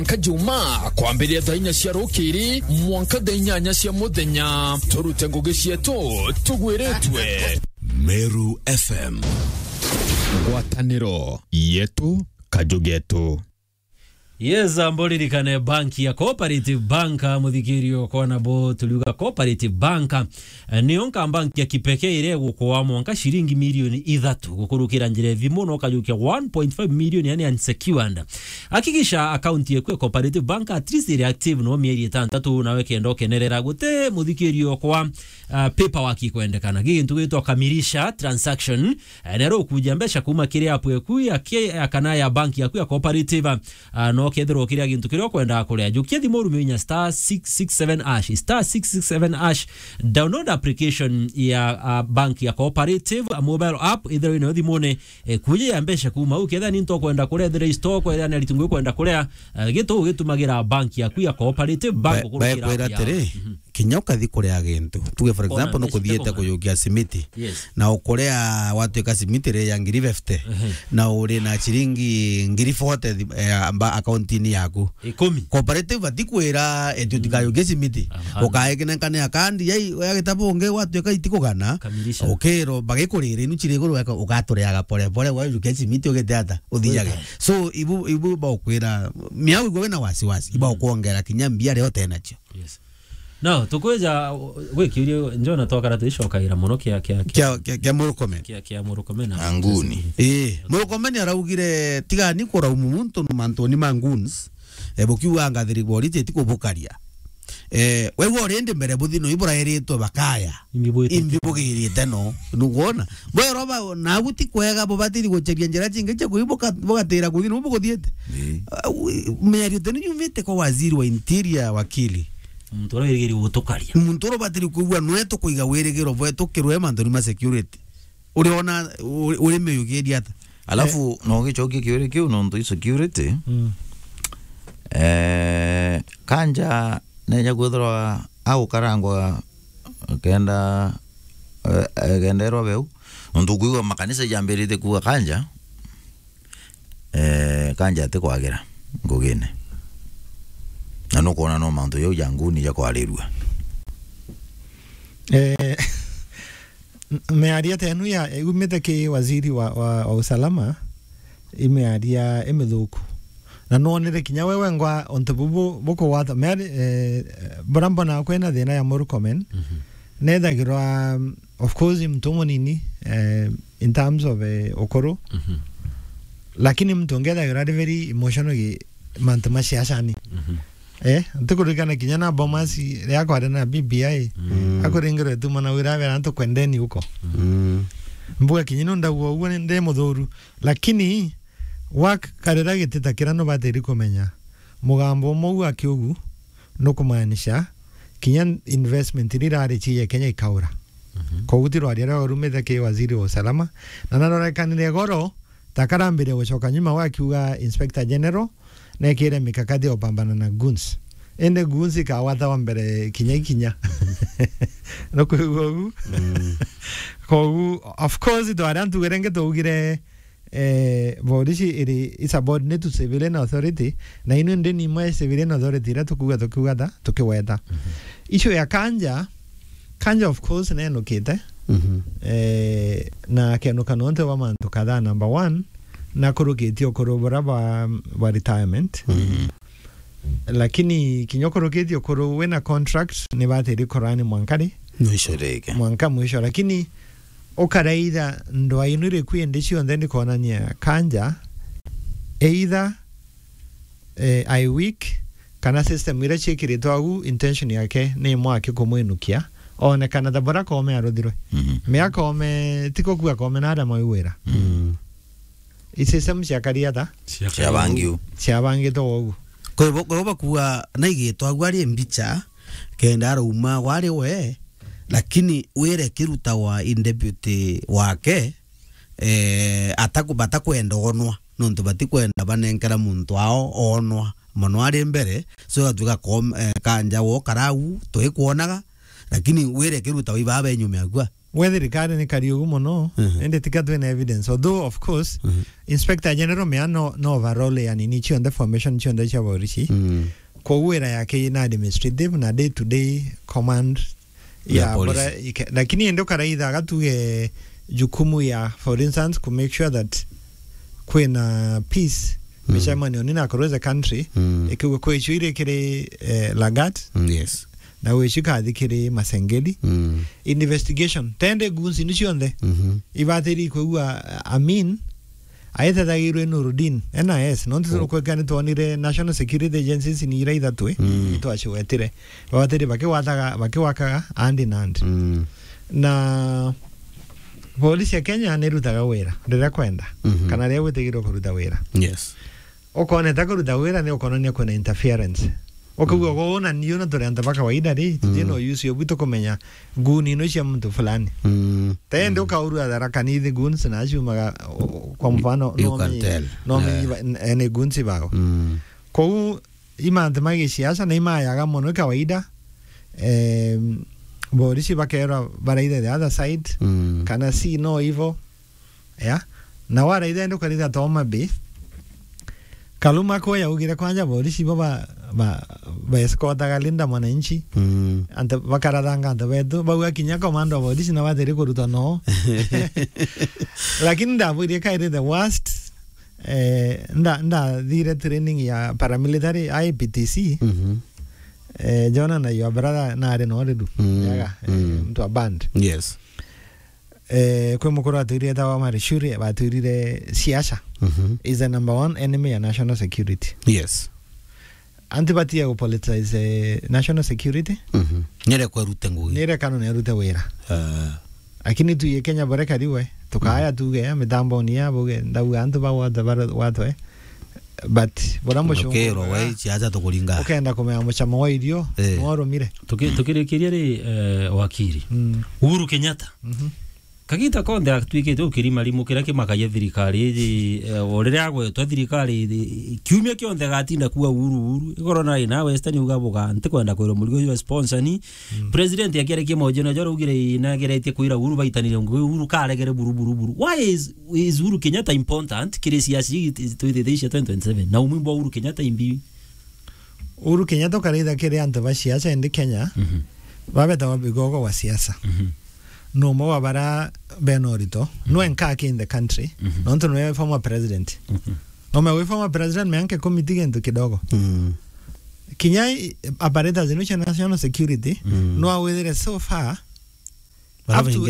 Kajuma kwambiria thainya cia rukiri mwanka thainya cia muthenya turute ngugi cietu tugwiretwe Meru FM ngwataniro yetu kajugetu. Yes, ambolirikane banki ya Cooperative Bank muthikirio kona bo tuliuga Cooperative Bank ni onka banki ya kipekee ile gukoa mwanka shilingi milioni 3 gukurukira njire vimuno kajukia 1.5 milioni yani unsecured. Hakikisha account yeku Cooperative Bank at least ile active no mieri 3 nawe kendo kenerera gute muthikirio kwa paperwork ikwendekana gintu gitwa kamilisha transaction nero kujambesha kuma kire hapo yeku ya kana ya banki yaku ya Cooperative no kethero kiria gintu kirio kwenda kuria jukia thimo ruminya *667# download application ya bank ya Cooperative mobile app either ino thimone kuye yambesha kuma uketha ni nto kwenda kuria the store kwa yani alitungu kwenda kuria gitumagira bank yaku ya Cooperative Bank kurukira kinyoka thikuria gintu tuge for example no kuthiete kuyukia simiti na ukurea watu ka simiti re ya ngiri 50 na uri na chiringi ngiri 40 accountini yaku Cooperative atikwira etutikayukia simiti ukaekena kana akandi ya gitabonge watu ka itikugana okero bagikurire nu chiriguru ukatureaga pole pole wayukia simiti ugeteata uthiyage so ibu ba ukwira miau igwe na wasiwasi iba kuongera kinyambia leo tena cho no tukweja gwikirio njona twakara twishokaira muno kia Murkomen na anguni Murkomen araugire tigani kora umuntu numanto ni manguns bokiwa ngathiri borite tikubukaria wewe orende mbere buthino ibura eritwe bakaya imbibugirite no nugona we roba na guti kwega bobatiri gocheria njira chinge che kuibuka bogatira kuthino bugothiete meri teni yumite kwa waziri wa interior wakili mutoro wirigiri gutukaria mutoro batiri kuigwa nweto kuiga wirigiro bweto kirwe mandoni ma security uriona uri meyugiria ata alafu no gichoki kiure kiu no ndo security kanja nenya gwithwa au karangwa kenda gendero beu ndo kuigwa makanisa jambirite kuwa kanja kanja te kwagira ngogene na no kona no manto yo yanguni ya kwarirwa mearia tenu ya umete ke waziri wa usalama imearia emethuku na no nire kinya wewe ngwa ontebubu boko wata bramba na kwena thina ya Murkomen netha girwa of course mtomo nini in terms of okoro lakini mtongeza girwa very emotional mantama siasani ntukurikana kinya na bomasi yako na BBI akuringire tu mana wira vera nto kwendeni huko mbuga kinyino ndawo uone nde muthuru lakini wak karera gitita kirano batiri kumenya mugambo mogu akiugu no kumanisha kinya investment rirari chiye Kenya ikaura kogutiro ariara rumete ke waziri wa usalama na narorekanire goro takarambire gucoka nyuma wakiuga inspector general nekire mikakati opambana na guns ende guns ikawata wambere kinya no kugu of course do arantu gerenge to ugire bodishi iri subordinate to civilian authority na inu ndeni ma civilian authority ra tukuga da tukiweta issue ya kanja of course na nokete na keno kanonte wa manto kada number 1 na kurukitio korobora wa retirement lakini kinyokoroketio koro wena contract ne bateri korani mwankari mwisho mwanka mwisho lakini okaraida ndo ainure kuendesho ndeni konania kanja either I week kana system ira chekirito agu intention yake ne mwake komwenukia one kana dabara kome arodiro meaka ome tiko kuwa kome nada mwiwera isesem siakariata siabangi to ogu ko bakuwa naigito agwari mbicha kenda ruma wari we lakini were kiruta wa indepute wake atakubata kwenda onwa nonto batikwenda banenkera muntu ao onwa mono ari mbere so atuka kanja wo karau to ikuonaga lakini were kiruta wiba benyu megwa whether regarding ni kariugu mono ende tikatwe na evidence, although of course Inspector General me no overall yani ni chionde formation chionde cha Borichi kwa uwera yake na administrative na day to day command ya bora, lakini endo karaida gatuge jukumu ya, for instance, to make sure that kwena peace mishamani onina akoroza country ikiwa kwa ichuire kire Lagat Yes. na wechika adikire Masengeli investigation tende gunsi nishionde ibateri kwa Amin aita dagirwe Nurudin NIS nonto kwa kane tonire National Security Agencies ni ira idatwe ito achwetire bateri bakiwakaga andi nandi na polisi ya Kenya nerutaga wera ndira kwenda kana leo wetegiro kuruta wera. Yes. Okone takuruta wera ne okononia kuna interference okugwa kuona niona toranta baka waida ri tino use yo bito komenya guni no cia mtu fulani tende ukauru adaraka ni the guns na ajuma kwa mfano no ene gunsi bao kwa imante magi siasa na ima yaga mono kawaida Borisi bakera baraida the other side kana see no evil ya na wara ida ndo kalida toma be kaluma ko ya ugira kwanja Borisi baba ba escort galinda mwananchi ante bakaradanga ante bedo ba kinya komando Borisi na bateri kuruta no lakini ndaburie kaide the worst nda dire training ya paramilitary IPTC Jona na your brother na are no redu yaga mtu band. Yes. Kwa mukuru atuire tawa marishuri baturire siasa is the number one enemy of national security. Yes. Antipati ya politicize national security nyere kwa rute ngugi nyere kanone ya rute wera lakini tu ye Kenya boreka diwe tukaya tuge mitambo ni ya boge ndawu antu ba watu but borambo shongo kero wai chiaza tukulinga okenda komea muchama wa irio mwaro mire tukirekeria ri wakiri Uhuru Kenyatta kagita konde atwikite ukirima limu kira kimakaye thirikari orire agwetwa thirikari kiumia kionde gatinda kuwa Uhuru ikorona ina Western ugaboga ntikwenda kwira muri go sponsor ni president yakere kimoje na joro ugire ina geretie kwira Uhuru baitanire Uhuru karegere buru why is Uhuru Kenyatta important kiresi yasi tuithiisha 2027 na umimbo Uhuru Kenyatta imbi Uhuru Kenyatta karida kire ante ba siasa ende Kenya babeta wabigogo wa siasa no mo bara benorito no enkake in the country no nto no former president no me former president me anke committee gento kidogo kinyai apareta zenucha national security no awedere so far up to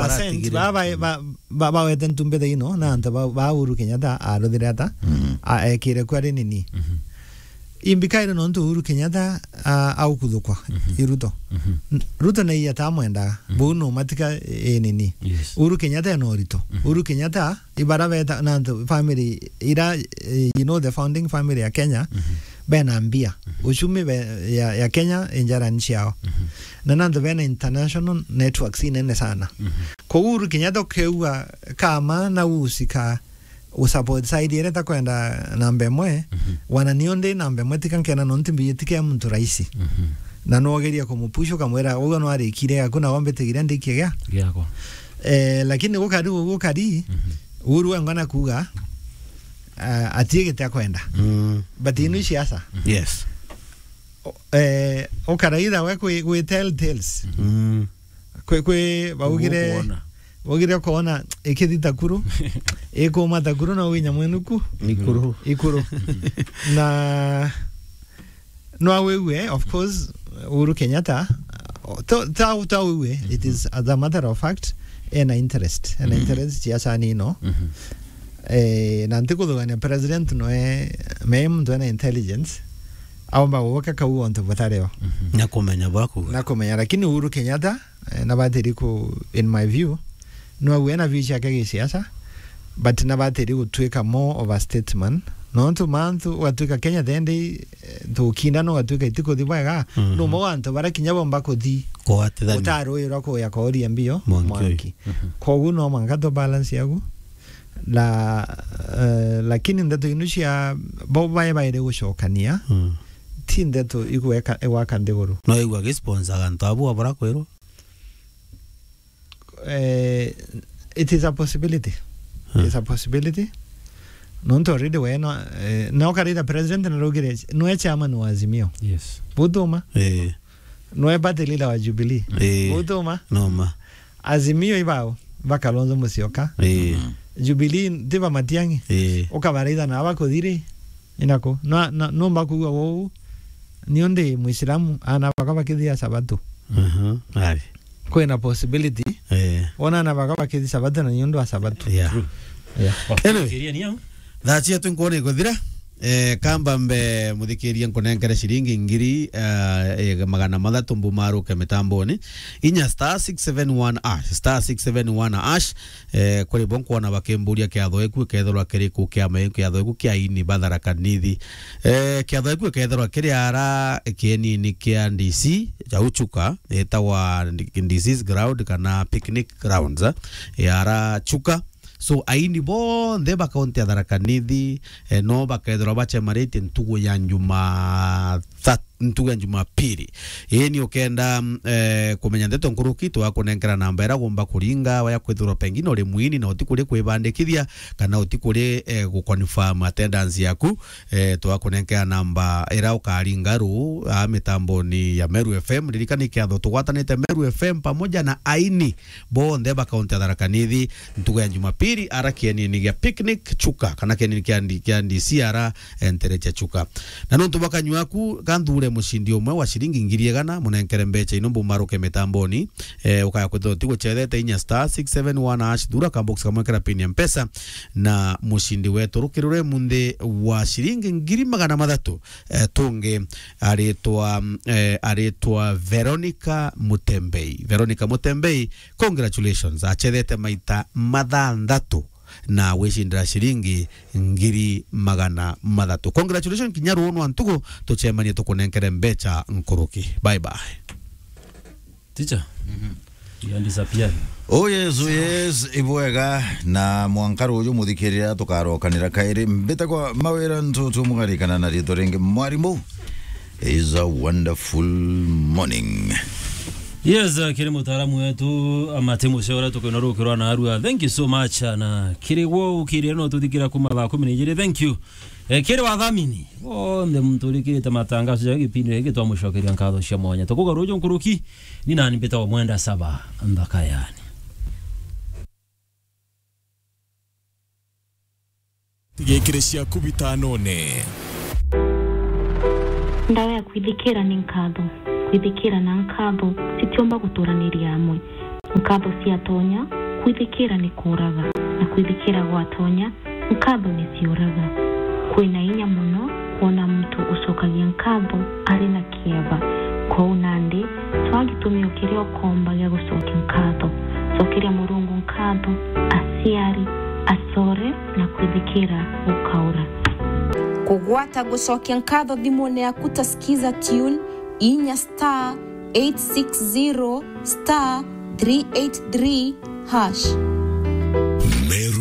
80% baba weten tumbe de no na anta ba Uhuru Kenyatta arodirata a kire kwari nini imbikaire no nto Uhuru Kenyatta au kudukwa iruto ruto na iya tamwenda bono matika nini Uhuru Kenyatta no rito Uhuru Kenyatta ibara beta na family ira you know the founding family ya Kenya benambia uchumi ya Kenya injara nchi yao na nando bena international networks inene sana kwa Uhuru Kenyatta keua kama na usika usupport side yereta kwenda nambe mwe wananionde nambe mwe tikankena nontimbi yetike mtu raisi na nogeria kumupusho kamwera ugo no arikire akuna wambe tegira ndikiga yako lakini ukari Uhuru ngana kuga atige takwenda but inu siasa yes okaraida we tell tales kwe baugire wogire kuona ikithita kuru eko mata kuru na winya mwenuku ikuru na no awewe of course Uhuru Kenyatta ta wewe it is as a matter of fact an interest siasa ni no na ntiko dogane president no mem do na intelligence au mbawoka ka uonto batareo nakomenya lakini Uhuru Kenyatta na bateriko in my view no wena vicha kage siasa but na bateri utweka more of a statesman no to mantu watweka Kenya dende to kinda no watweka itiko dibaga no mo anto bara kinyabo mbako di ko atedani utaro irako ya kori ambio mwanki ko uno mangato balance yagu lakini ndato inushia boba baire ushokania tindeto ikuweka ewaka ndegoro no igwa sponsor ganto abu abara kwero it is a possibility. It's a possibility. Non to already we no karida president na rugire no chairman wa Azimio. Yes. Buduma. No e party leader wa Jubilee. Buduma. No ma. Azimio ibao Kalonzo Musyoka. Jubilee tiba Matiang'i. Ukabarida na abakodire inako no makuwa wo nionde Muislamu ana bakaba kidhia Sabato. Ari. Kuna possibility. Ona na bakaba kidhia Sabato na niondo wa Sabato. Yeah. Anyway. That's it nkone kodira kamba mbe muthikiria nkonenkere shiringi ngiri magana mathatu mbumaru ke mitamboni inya *671# kuri bonkona bakemburia kya thoeku ketherwa kiriku kya mayu kya thoeku kya ini bathara kanithi kya thoeku ketherwa kiri ara kieni ni kya DC jauchuka etawa DC's ground kana picnic grounds ara chuka. So aini bo ndeba kaunti ya Tharaka Nithi no bakaethera bache marite ntugu ya njuma piri ni ukenda kumenya ndeto nkuruki twakunenkera namba era gomba kuringa waya kwethura pengine uri mwini na utikuri kwibandikithia kana utikuri gukonfirm attendance yaku twakunenkera namba era ukaringa ru mitamboni ya Meru FM ririkani kiatho tugwatanite Meru FM pamoja na aini bo ndeba kaunti ya Tharaka Nithi ntugu ya Jumapili ara kieni ni ya picnic chuka kana kieni kiandi siara enterecha chuka na nuntu bakanywaku kandure mushindi umwe wa shiringi ngiri gana munenkere mbecha inombo maruke metamboni ukaya kwetho tigo chethete inya *671# dura kambox kamwekera pin ya mpesa na mushindi wetu rukirure munde wa shiringi ngiri magana mathatu tunge aretwa Veronica Mutembei congratulations achethete maita mathandatu na wishindira shiringi ngiri magana mathatu. Congratulations kinyaru onu antugo tuchemanie tukunenkere mbecha nkuruki. Bye bye. Teacher. You disappear. Yes ibwega na mwankaro uyu muthikiria tukarokanira kairi mbita kwa mawira ntutu mugarikana na rito ringi mwarimu. Is a wonderful morning. Yes, kiri mutaalamu wetu amatemu shora tukonarukirwa na Arua. Thank you so much na kiri wo kiri no tuthikira kuma ba 12. Thank you. Kiri wathamini. Onde mtulikire tamatangazo ya kipindi hiki twamushokeria nkatho cia mwanya. Tukugarujo nkuruki ni nani mbeta wa mwenda saba ndakayani. Tigekire cia kubita none. Ndawa ya kwithikira ni nkatho. Kwithikira na nkatho sitiomba guturaniria amwe. Nkatho ciatonya kwithikira ni kuraga na kwithikira gwatonya nkatho ni ciuraga. Kwina inya muno kuona mtu ucokagia nkatho ari na kieba kwa unandi twagitumio kirio komba gya gucokia nkatho cokeria Murungu nkatho aciari acore na kwithikira ukaura kugwata gucokia nkatho thimone yaku tasikiza tune inya *860*383#